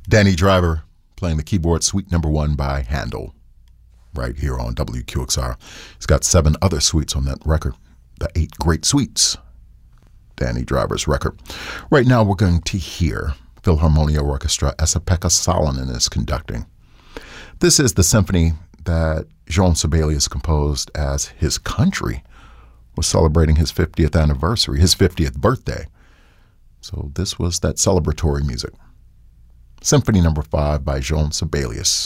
Danny Driver playing the keyboard, Suite Number 1 by Handel, right here on WQXR. He's got 7 other suites on that record, the 8 Great Suites, Danny Driver's record. Right now we're going to hear Philharmonia Orchestra, Esa-Pekka Salonen is conducting. This is the symphony that Jean Sibelius composed as his country was celebrating his 50th anniversary, his 50th birthday. So this was that celebratory music. Symphony Number 5 by Jean Sibelius.